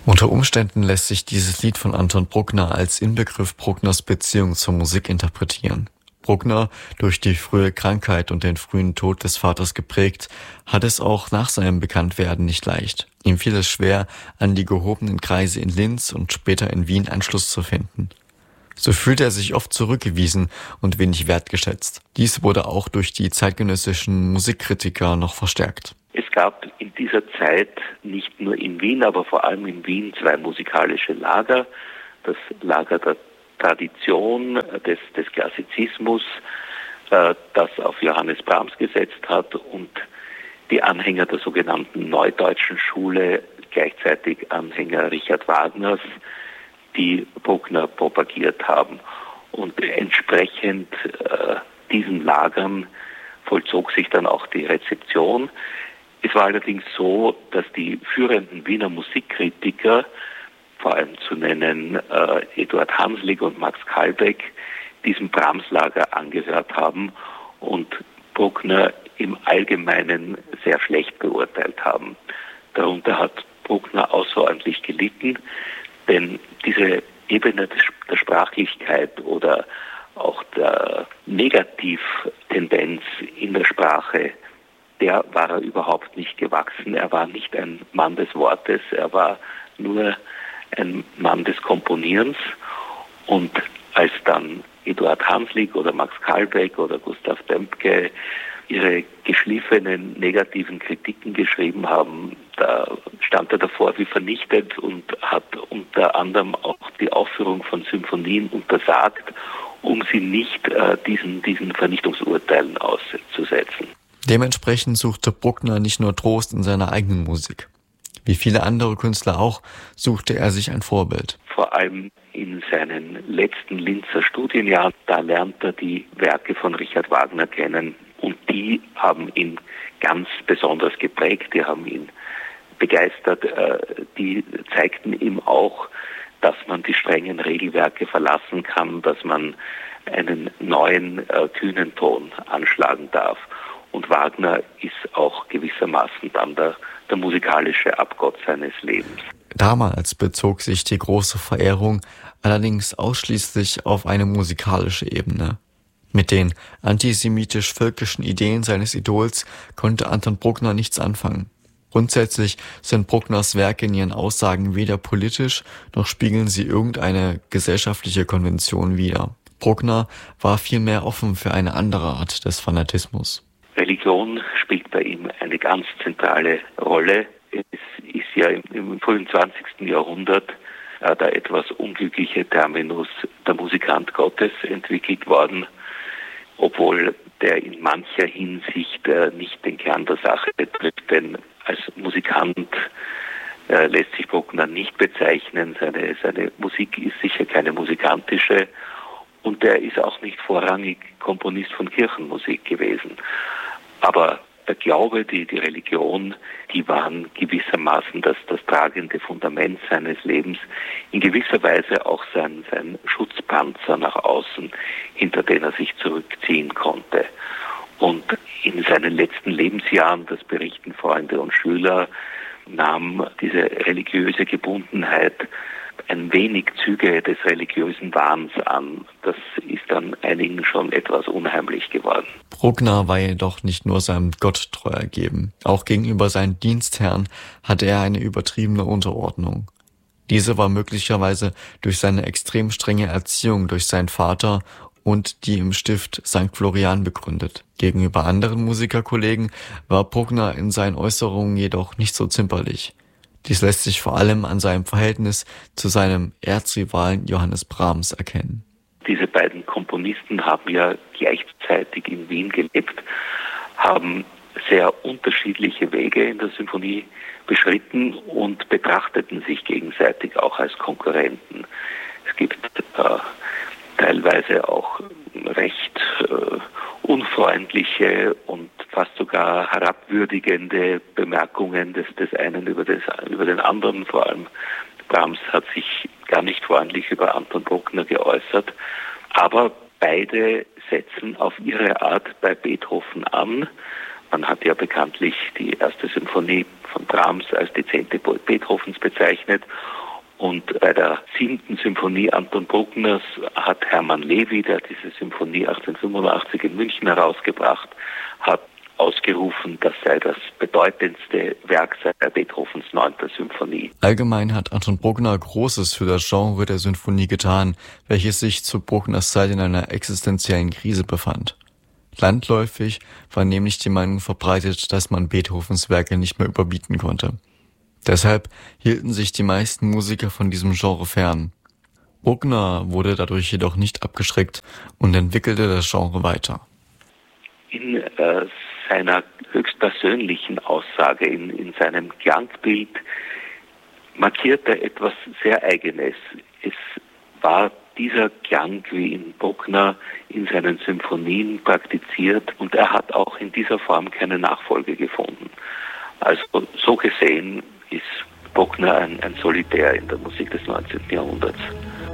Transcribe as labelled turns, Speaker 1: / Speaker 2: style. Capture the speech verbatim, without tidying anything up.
Speaker 1: Unter Umständen lässt sich dieses Lied von Anton Bruckner als Inbegriff Bruckners Beziehung zur Musik interpretieren. Bruckner, durch die frühe Krankheit und den frühen Tod des Vaters geprägt, hat es auch nach seinem Bekanntwerden nicht leicht. Ihm fiel es schwer, an die gehobenen Kreise in Linz und später in Wien Anschluss zu finden. So fühlte er sich oft zurückgewiesen und wenig wertgeschätzt. Dies wurde auch durch die zeitgenössischen Musikkritiker noch verstärkt.
Speaker 2: Es gab in dieser Zeit nicht nur in Wien, aber vor allem in Wien zwei musikalische Lager. Das Lager der Tradition, des, des Klassizismus, äh, das auf Johannes Brahms gesetzt hat, und die Anhänger der sogenannten Neudeutschen Schule, gleichzeitig Anhänger Richard Wagners, die Bruckner propagiert haben. Und entsprechend äh, diesen Lagern vollzog sich dann auch die Rezeption. Es war allerdings so, dass die führenden Wiener Musikkritiker, vor allem zu nennen äh, Eduard Hanslick und Max Kalbeck, diesem Brahms-Lager angehört haben und Bruckner im Allgemeinen sehr schlecht beurteilt haben. Darunter hat Bruckner außerordentlich gelitten, denn diese Ebene der Sprachlichkeit oder auch der Negativtendenz in der Sprache, der war er überhaupt nicht gewachsen. Er war nicht ein Mann des Wortes, er war nur ein Mann des Komponierens. Und als dann Eduard Hanslick oder Max Kalbeck oder Gustav Dömpke ihre geschliffenen negativen Kritiken geschrieben haben, da stand er davor wie vernichtet und hat unter anderem auch die Aufführung von Symphonien untersagt, um sie nicht äh, diesen, diesen Vernichtungsurteilen auszusetzen.
Speaker 1: Dementsprechend suchte Bruckner nicht nur Trost in seiner eigenen Musik. Wie viele andere Künstler auch, suchte er sich ein Vorbild.
Speaker 2: Vor allem in seinen letzten Linzer Studienjahren, da lernt er die Werke von Richard Wagner kennen. Und die haben ihn ganz besonders geprägt, die haben ihn begeistert, die zeigten ihm auch, dass man die strengen Regelwerke verlassen kann, dass man einen neuen, kühnen Ton anschlagen darf. Und Wagner ist auch gewissermaßen dann der, der musikalische Abgott seines Lebens.
Speaker 1: Damals bezog sich die große Verehrung allerdings ausschließlich auf eine musikalische Ebene. Mit den antisemitisch-völkischen Ideen seines Idols konnte Anton Bruckner nichts anfangen. Grundsätzlich sind Bruckners Werke in ihren Aussagen weder politisch, noch spiegeln sie irgendeine gesellschaftliche Konvention wider. Bruckner war vielmehr offen für eine andere Art des Fanatismus.
Speaker 2: Religion spielt bei ihm eine ganz zentrale Rolle. Es ist ja im, im frühen zwanzigsten Jahrhundert äh, der etwas unglückliche Terminus der Musikant Gottes entwickelt worden, obwohl der in mancher Hinsicht äh, nicht den Kern der Sache betrifft, denn als Musikant äh, lässt sich Bruckner nicht bezeichnen. Seine, seine Musik ist sicher keine musikantische und er ist auch nicht vorrangig Komponist von Kirchenmusik gewesen. Aber der Glaube, die, die Religion, die waren gewissermaßen das, das tragende Fundament seines Lebens, in gewisser Weise auch sein, sein Schutzpanzer nach außen, hinter den er sich zurückziehen konnte. Und in seinen letzten Lebensjahren, das berichten Freunde und Schüler, nahm diese religiöse Gebundenheit ein wenig Züge des religiösen Wahns an. Das ist dann einigen schon etwas unheimlich geworden.
Speaker 1: Bruckner war jedoch nicht nur seinem Gott treu ergeben. Auch gegenüber seinen Dienstherren hatte er eine übertriebene Unterordnung. Diese war möglicherweise durch seine extrem strenge Erziehung durch seinen Vater und die im Stift Sankt Florian begründet. Gegenüber anderen Musikerkollegen war Bruckner in seinen Äußerungen jedoch nicht so zimperlich. Dies lässt sich vor allem an seinem Verhältnis zu seinem Erzrivalen Johannes Brahms erkennen.
Speaker 2: Diese beiden Komponisten haben ja gleichzeitig in Wien gelebt, haben sehr unterschiedliche Wege in der Symphonie beschritten und betrachteten sich gegenseitig auch als Konkurrenten. Es gibt äh, teilweise auch recht äh, unfreundliche und fast sogar herabwürdigende Bemerkungen des, des einen über, des, über den anderen. Vor allem Brahms hat sich gar nicht freundlich über Anton Bruckner geäußert. Aber beide setzen auf ihre Art bei Beethoven an. Man hat ja bekanntlich die erste Symphonie von Brahms als die zehnte Beethovens bezeichnet. Und bei der siebten Symphonie Anton Bruckners hat Hermann Lewy, der diese Symphonie achtzehnhundertfünfundachtzig in München herausgebracht hat, ausgerufen, das sei das bedeutendste Werk seit Beethovens neunter Symphonie.
Speaker 1: Allgemein hat Anton Bruckner Großes für das Genre der Sinfonie getan, welches sich zu Bruckners Zeit in einer existenziellen Krise befand. Landläufig war nämlich die Meinung verbreitet, dass man Beethovens Werke nicht mehr überbieten konnte. Deshalb hielten sich die meisten Musiker von diesem Genre fern. Bruckner wurde dadurch jedoch nicht abgeschreckt und entwickelte das Genre weiter.
Speaker 2: In äh, seiner höchstpersönlichen Aussage, in, in seinem Klangbild, markiert er etwas sehr Eigenes. Es war dieser Klang, wie ihn Bruckner in seinen Symphonien praktiziert, und er hat auch in dieser Form keine Nachfolge gefunden. Also so gesehen ist Bruckner ein, ein Solitär in der Musik des neunzehnten Jahrhunderts.